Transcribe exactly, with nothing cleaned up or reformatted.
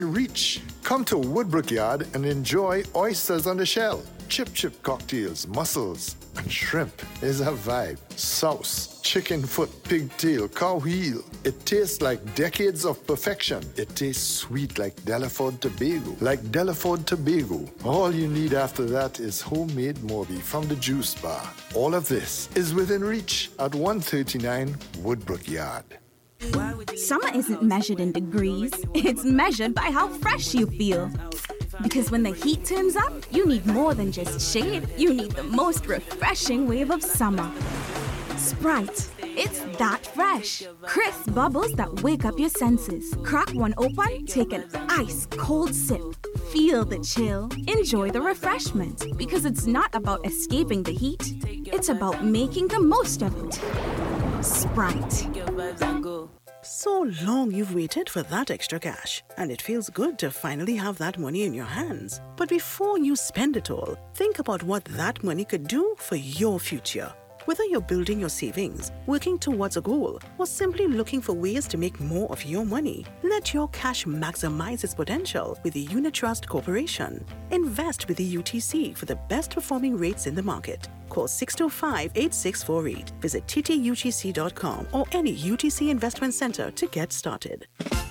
Reach. Come to Woodbrook Yard and enjoy oysters on the shell, chip chip cocktails, mussels, and shrimp is a vibe. Sauce, chicken foot, pigtail, cow heel. It tastes like decades of perfection. It tastes sweet like Delaford Tobago. Like Delaford Tobago. All you need after that is homemade Morby from the juice bar. All of this is within reach at one thirty-nine Woodbrook Yard. Summer isn't measured in degrees, it's measured by how fresh you feel. Because when the heat turns up, you need more than just shade, you need the most refreshing wave of summer. Sprite, it's that fresh. Crisp bubbles that wake up your senses. Crack one open, take an ice cold sip. Feel the chill, enjoy the refreshment. Because it's not about escaping the heat, it's about making the most of it. Sprite. So long you've waited for that extra cash, and it feels good to finally have that money in your hands. But before you spend it all, think about what that money could do for your future. Whether you're building your savings, working towards a goal, or simply looking for ways to make more of your money, let your cash maximize its potential with the Unitrust Corporation. Invest with the U T C for the best performing rates in the market. Call six two five, eight six four eight. Visit T T U T C dot com or any U T C investment center to get started.